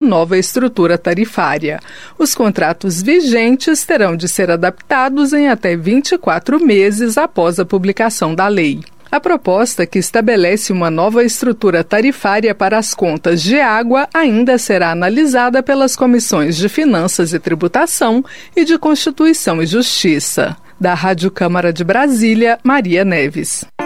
nova estrutura tarifária. Os contratos vigentes terão de ser adaptados em até 24 meses após a publicação da lei. A proposta, que estabelece uma nova estrutura tarifária para as contas de água, ainda será analisada pelas comissões de Finanças e Tributação e de Constituição e Justiça. Da Rádio Câmara de Brasília, Maria Neves.